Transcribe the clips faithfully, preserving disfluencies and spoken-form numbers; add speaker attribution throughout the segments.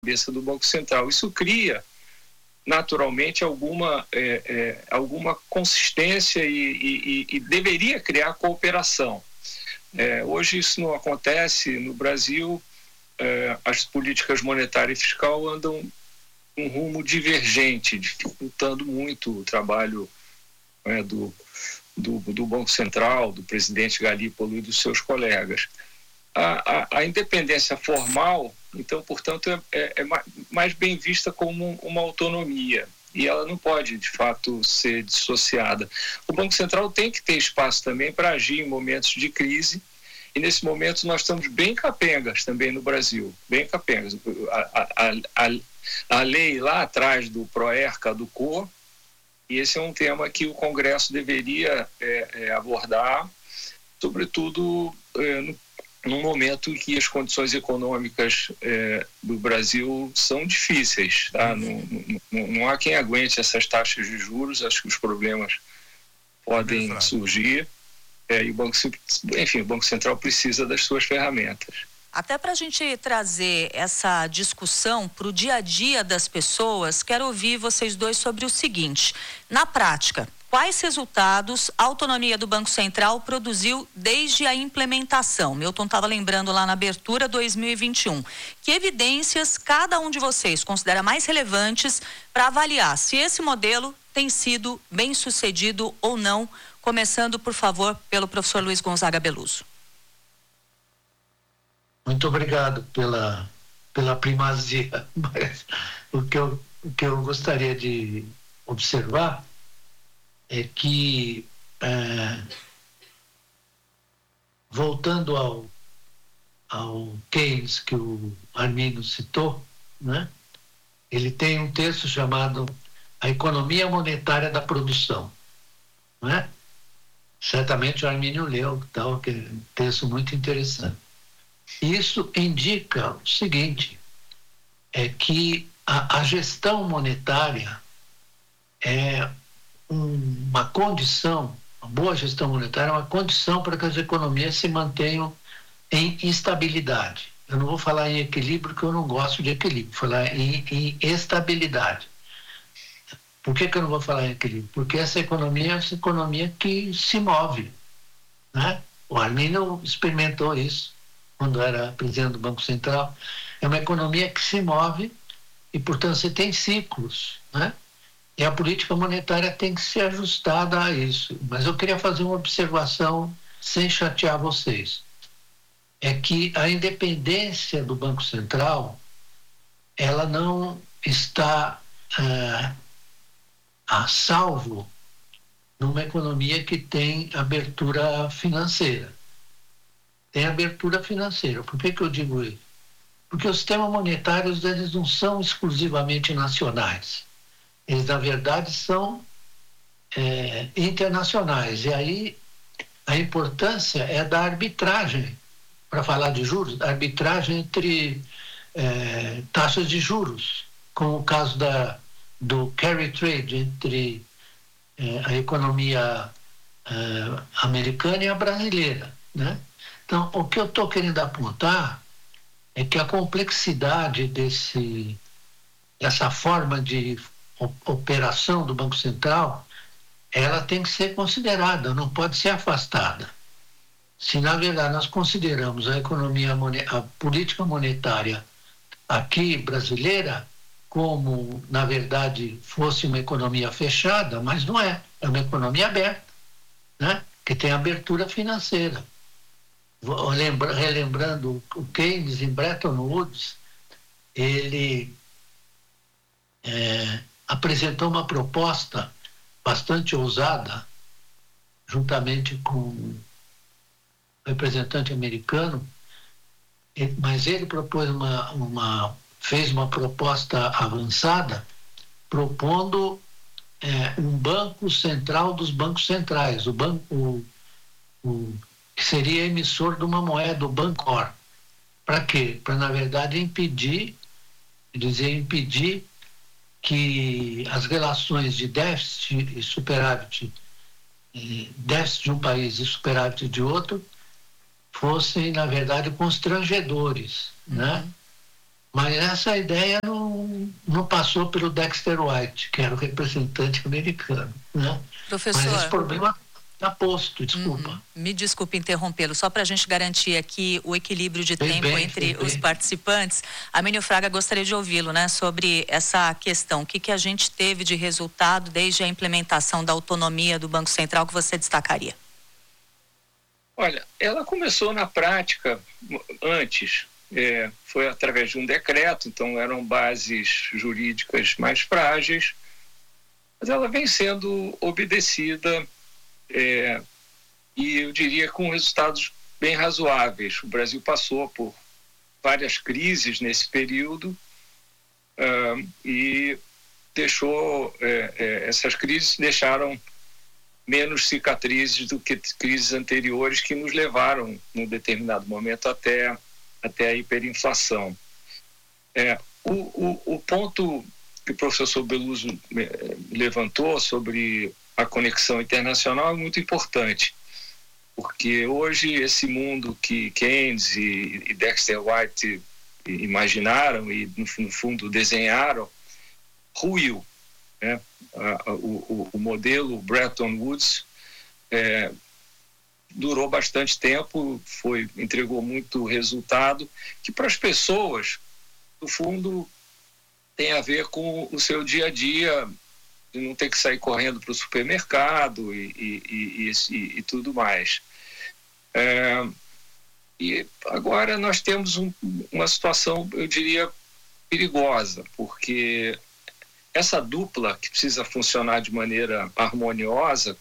Speaker 1: cabeça do Banco Central. Isso cria, naturalmente, alguma, é, é, alguma consistência e, e, e deveria criar cooperação. É, hoje isso não acontece. No Brasil, é, as políticas monetária e fiscal andam um rumo divergente, dificultando muito o trabalho, né, do, do, do Banco Central, do presidente Galípolo e dos seus colegas. A, a, a independência formal, então, portanto, é, é, é mais bem vista como uma autonomia, e ela não pode, de fato, ser dissociada. O Banco Central tem que ter espaço também para agir em momentos de crise, e nesse momento nós estamos bem capengas também no Brasil, bem capengas. A, a, a, a lei lá atrás do PROER caducou, e esse é um tema que o Congresso deveria é, é, abordar, sobretudo é, no num momento em que as condições econômicas é, do Brasil são difíceis, tá? Não, não, não há quem aguente essas taxas de juros. Acho que os problemas podem surgir, é, e o Banco, enfim, o Banco Central precisa das suas ferramentas.
Speaker 2: Até para a gente trazer essa discussão para o dia a dia das pessoas, quero ouvir vocês dois sobre o seguinte: na prática, quais resultados a autonomia do Banco Central produziu desde a implementação? Milton estava lembrando lá na abertura dois mil e vinte e um. Que evidências cada um de vocês considera mais relevantes para avaliar se esse modelo tem sido bem sucedido ou não? Começando, por favor, pelo professor Luiz Gonzaga Beluso.
Speaker 3: Muito obrigado pela, pela primazia. Mas o que eu, o que eu gostaria de observar é que, é, voltando ao, ao Keynes, que o Arminio citou, né? Ele tem um texto chamado A Economia Monetária da Produção, né? Certamente o Arminio leu, tal, que é um texto muito interessante. Isso indica o seguinte, é que a, a gestão monetária é uma condição, uma boa gestão monetária é uma condição para que as economias se mantenham em instabilidade. Eu não vou falar em equilíbrio, porque eu não gosto de equilíbrio, vou falar em, em estabilidade. Por que que eu não vou falar em equilíbrio? Porque essa economia é essa economia que se move, né? O Arminio experimentou isso quando era presidente do Banco Central. É uma economia que se move e, portanto, você tem ciclos, né? E a política monetária tem que ser ajustada a isso. Mas eu queria fazer uma observação sem chatear vocês. É que a independência do Banco Central, ela não está é, a salvo numa economia que tem abertura financeira. Tem abertura financeira. Por que que eu digo isso? Porque os sistemas monetários, eles não são exclusivamente nacionais. Eles, na verdade, são é, internacionais. E aí a importância é da arbitragem, para falar de juros, a arbitragem entre é, taxas de juros, como o caso da, do carry trade entre é, a economia é, americana e a brasileira, né? Então, o que eu estou querendo apontar é que a complexidade desse, dessa forma de operação do Banco Central, ela tem que ser considerada, não pode ser afastada. Se, na verdade, nós consideramos a economia, a política monetária aqui brasileira como, na verdade, fosse uma economia fechada, mas não é, é uma economia aberta, né? Que tem abertura financeira. Lembra, relembrando o Keynes em Bretton Woods, ele é, apresentou uma proposta bastante ousada, juntamente com um representante americano, mas ele propôs uma, uma, fez uma proposta avançada, propondo é, um banco central dos bancos centrais, o banco, o, o, que seria emissor de uma moeda, o Bancor. Para quê? Para, na verdade, impedir, dizer, impedir que as relações de déficit e superávit, déficit de um país e superávit de outro, fossem, na verdade, constrangedores, uhum. né? Mas essa ideia não, não passou pelo Dexter White, que era o representante americano, né?
Speaker 2: Professor...
Speaker 3: Mas esse problema está posto, desculpa.
Speaker 2: Uhum. Me desculpe interrompê-lo, só para a gente garantir aqui o equilíbrio de
Speaker 3: bem,
Speaker 2: tempo
Speaker 3: bem,
Speaker 2: entre
Speaker 3: bem,
Speaker 2: os
Speaker 3: bem.
Speaker 2: participantes. Amênio Fraga, gostaria de ouvi-lo, né, sobre essa questão. O que, que a gente teve de resultado desde a implementação da autonomia do Banco Central que você destacaria?
Speaker 1: Olha, ela começou na prática antes, é, foi através de um decreto, então eram bases jurídicas mais frágeis, mas ela vem sendo obedecida é, e eu diria com resultados bem razoáveis. O Brasil passou por várias crises nesse período uh, e deixou, é, é, essas crises deixaram menos cicatrizes do que crises anteriores que nos levaram, num determinado momento, até, até a hiperinflação. É, o, o, o ponto que o professor Beluso levantou sobre a conexão internacional é muito importante, porque hoje esse mundo que Keynes e, e Dexter White imaginaram e, no, no fundo, desenharam, ruiu. Né? O, o, o modelo Bretton Woods é, durou bastante tempo, foi, entregou muito resultado, que para as pessoas, no fundo, tem a ver com o seu dia a dia, de não ter que sair correndo para o supermercado e, e, e, e, e tudo mais. É, e agora nós temos um, uma situação, eu diria, perigosa, porque essa dupla, que precisa funcionar de maneira harmoniosa,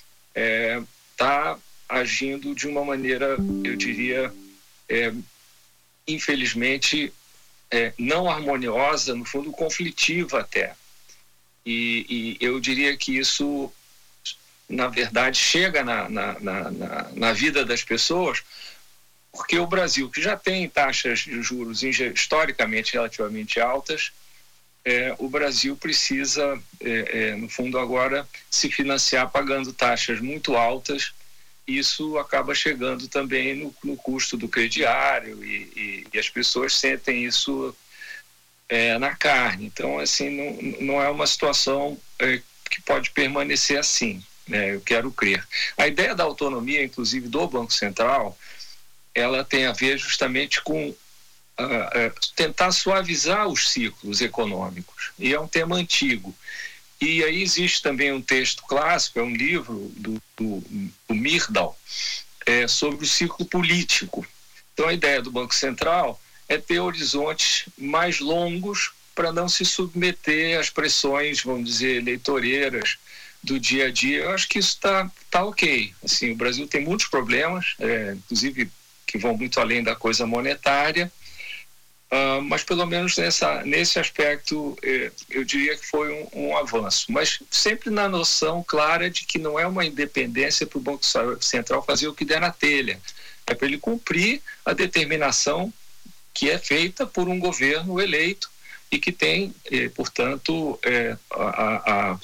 Speaker 1: está é, agindo de uma maneira, eu diria, é, infelizmente, é, não harmoniosa, no fundo, conflitiva até. E, e eu diria que isso, na verdade, chega na, na, na, na, na vida das pessoas, porque o Brasil, que já tem taxas de juros historicamente relativamente altas, É, o Brasil precisa, é, é, no fundo, agora se financiar pagando taxas muito altas. Isso acaba chegando também no, no custo do crediário e, e, e as pessoas sentem isso é, na carne. Então, assim, não, não é uma situação é, que pode permanecer assim, né? Eu quero crer. A ideia da autonomia, inclusive, do Banco Central, ela tem a ver justamente com Uh, uh, tentar suavizar os ciclos econômicos, e é um tema antigo. E aí existe também um texto clássico, é um livro do, do, do Myrdal, é, sobre o ciclo político. Então a ideia do Banco Central é ter horizontes mais longos para não se submeter às pressões, vamos dizer, eleitoreiras do dia a dia. Eu acho que isso está tá ok. Assim, o Brasil tem muitos problemas, é, inclusive que vão muito além da coisa monetária, Uh, mas pelo menos nessa, nesse aspecto eh, eu diria que foi um, um avanço, mas sempre na noção clara de que não é uma independência para o Banco Central fazer o que der na telha, é para ele cumprir a determinação que é feita por um governo eleito e que tem, eh, portanto, eh, a, a,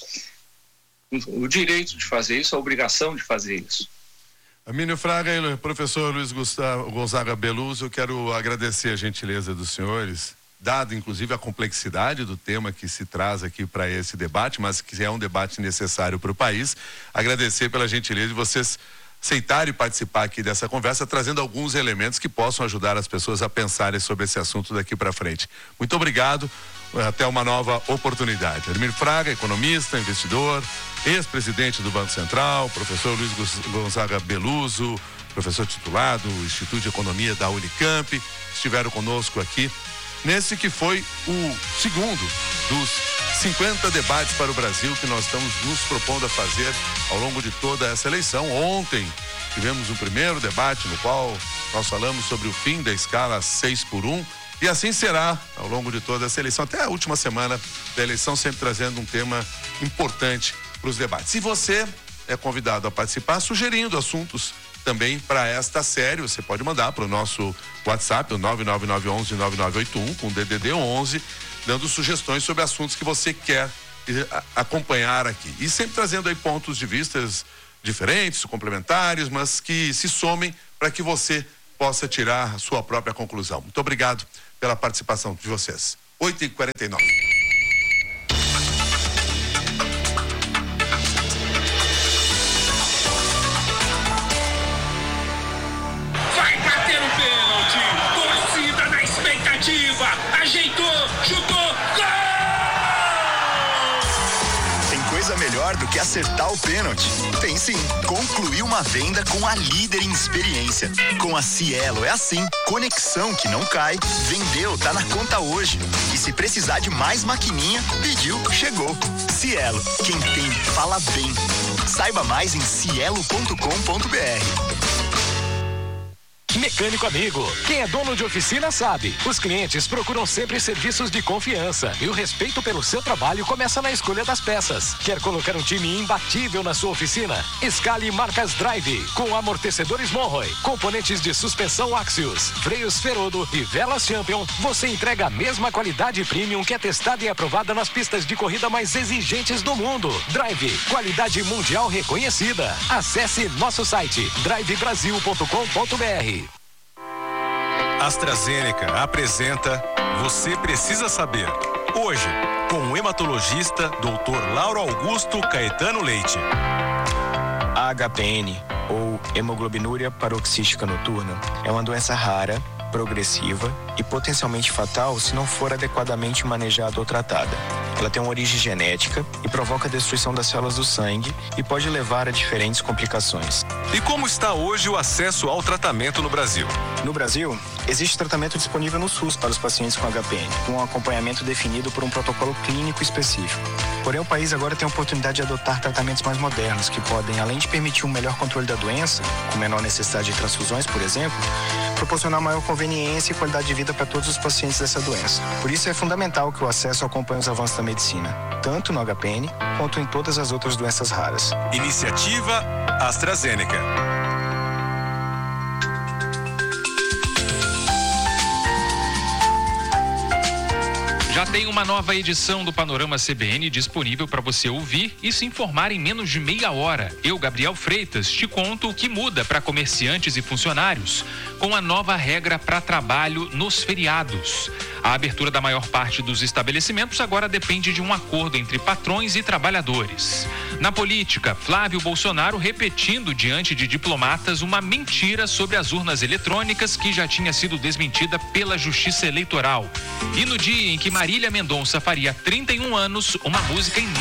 Speaker 1: o direito de fazer isso, a obrigação de fazer isso.
Speaker 4: Amênio Fraga e professor Luiz Gustavo Gonzaga Beluso, eu quero agradecer a gentileza dos senhores, dado inclusive a complexidade do tema que se traz aqui para esse debate, mas que é um debate necessário para o país. Agradecer pela gentileza de vocês aceitarem participar aqui dessa conversa, trazendo alguns elementos que possam ajudar as pessoas a pensarem sobre esse assunto daqui para frente. Muito obrigado, até uma nova oportunidade. Amênio Fraga, economista, investidor, ex-presidente do Banco Central, professor Luiz Gonzaga Beluso, professor titular do Instituto de Economia da Unicamp, estiveram conosco aqui nesse que foi o segundo dos cinquenta debates para o Brasil que nós estamos nos propondo a fazer ao longo de toda essa eleição. Ontem tivemos o primeiro debate no qual nós falamos sobre o fim da escala seis por um, e assim será ao longo de toda essa eleição, até a última semana da eleição, sempre trazendo um tema importante para os debates. E você é convidado a participar sugerindo assuntos também para esta série. Você pode mandar para o nosso WhatsApp, o nove nove nove um um nove nove oito um, com D D D onze, dando sugestões sobre assuntos que você quer acompanhar aqui. E sempre trazendo aí pontos de vistas diferentes, complementares, mas que se somem para que você possa tirar a sua própria conclusão. Muito obrigado pela participação de vocês. oito e quarenta e nove.
Speaker 5: Vai bater o pênalti! Torcida na expectativa! Ajeitou, chutou, gol!
Speaker 6: Tem coisa melhor do que acertar o pênalti? Tem sim. Concluir uma venda com a líder em experiência. Com a Cielo é assim. Conexão que não cai. Vendeu, tá na conta hoje. E se precisar de mais maquininha, pediu, chegou. Cielo, quem tem, fala bem. Saiba mais em cielo ponto com ponto br.
Speaker 7: Mecânico amigo, quem é dono de oficina sabe. Os clientes procuram sempre serviços de confiança e o respeito pelo seu trabalho começa na escolha das peças. Quer colocar um time imbatível na sua oficina? Escale marcas Drive, com amortecedores Monroy, componentes de suspensão Axios, freios Ferodo e velas Champion. Você entrega a mesma qualidade premium que é testada e aprovada nas pistas de corrida mais exigentes do mundo. Drive, qualidade mundial reconhecida. Acesse nosso site drive brasil ponto com ponto br.
Speaker 8: AstraZeneca apresenta Você Precisa Saber. Hoje, com o hematologista doutor Lauro Augusto Caetano Leite.
Speaker 9: A H P N, ou hemoglobinúria paroxística noturna, é uma doença rara, progressiva e potencialmente fatal se não for adequadamente manejada ou tratada. Ela tem uma origem genética e provoca a destruição das células do sangue e pode levar a diferentes complicações.
Speaker 8: E como está hoje o acesso ao tratamento no Brasil?
Speaker 9: No Brasil, existe tratamento disponível no SUS para os pacientes com H P N, com um acompanhamento definido por um protocolo clínico específico. Porém, o país agora tem a oportunidade de adotar tratamentos mais modernos, que podem, além de permitir um melhor controle da doença, com menor necessidade de transfusões, por exemplo, proporcionar maior conveniência e qualidade de vida para todos os pacientes dessa doença. Por isso é fundamental que o acesso acompanhe os avanços da medicina, tanto no H P N quanto em todas as outras doenças raras.
Speaker 8: Iniciativa AstraZeneca.
Speaker 10: Já tem uma nova edição do Panorama C B N disponível para você ouvir e se informar em menos de meia hora. Eu, Gabriel Freitas, te conto o que muda para comerciantes e funcionários com a nova regra para trabalho nos feriados. A abertura da maior parte dos estabelecimentos agora depende de um acordo entre patrões e trabalhadores. Na política, Flávio Bolsonaro repetindo diante de diplomatas uma mentira sobre as urnas eletrônicas que já tinha sido desmentida pela Justiça Eleitoral. E no dia em que Marília Mendonça faria trinta e um anos, uma música inédita